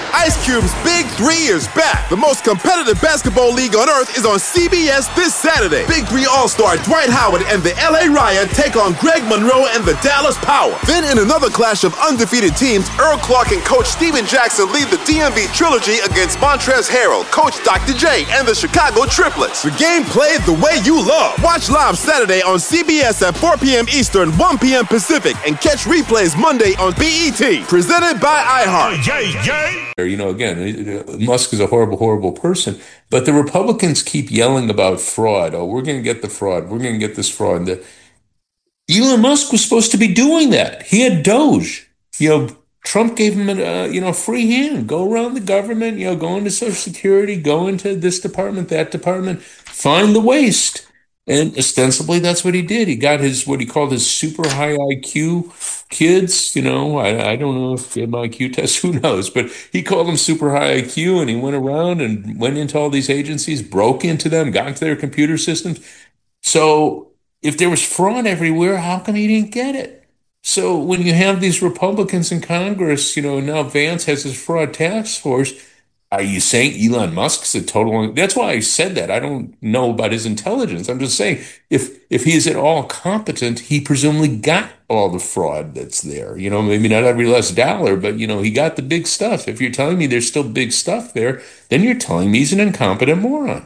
Ice Cube's Big 3 is back. The most competitive basketball league on earth is on CBS this Saturday. Big 3 All-Star Dwight Howard and the LA Ryan take on Greg Monroe and the Dallas Power. Then in another clash of undefeated teams, Earl Clark and Coach Steven Jackson lead the DMV Trilogy against Montrezl Harrell, Coach Dr. J, and the Chicago Triplets. The game played the way you love. Watch live Saturday on CBS at 4 p.m. Eastern, 1 p.m. Pacific, and catch replays Monday on BET. Presented by iHeart. You know, again, Musk is a horrible, horrible person, but the Republicans keep yelling about fraud. Oh, we're going to get the fraud. We're going to get this fraud. Elon Musk was supposed to be doing that. He had Doge. Trump gave him a free hand. Go around the government, go into Social Security, go into this department, that department, find the waste. And ostensibly, that's what he did. He got what he called his super high IQ kids. I don't know if he had my IQ test, who knows? But he called them super high IQ, and he went around and went into all these agencies, broke into them, got into their computer systems. So if there was fraud everywhere, how come he didn't get it? So when you have these Republicans in Congress, now Vance has his fraud task force. Are you saying Elon Musk's a total? That's why I said that. I don't know about his intelligence. I'm just saying if he's at all competent, he presumably got all the fraud that's there. Maybe not every last dollar, but he got the big stuff. If you're telling me there's still big stuff there, then you're telling me he's an incompetent moron.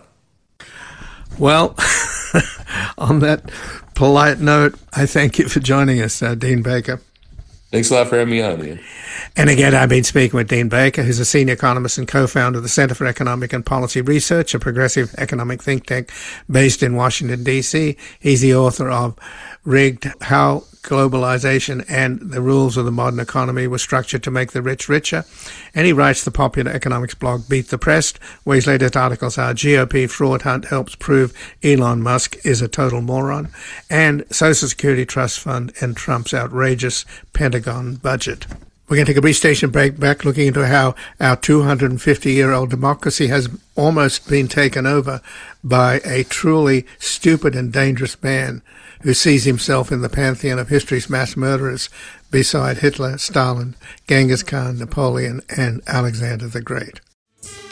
Well, on that polite note, I thank you for joining us, Dean Baker. Thanks a lot for having me on, Ian. And again, I've been speaking with Dean Baker, who's a senior economist and co-founder of the Center for Economic and Policy Research, a progressive economic think tank based in Washington, D.C. He's the author of Rigged: How Globalization and the Rules of the Modern Economy Were Structured to Make the Rich Richer. And he writes the popular economics blog Beat the Press, where his latest articles are GOP Fraud Hunt Helps Prove Elon Musk is a Total Moron, and Social Security Trust Fund and Trump's Outrageous Pentagon Budget. We're going to take a brief station break, back looking into how our 250-year-old democracy has almost been taken over by a truly stupid and dangerous man who sees himself in the pantheon of history's mass murderers beside Hitler, Stalin, Genghis Khan, Napoleon, and Alexander the Great.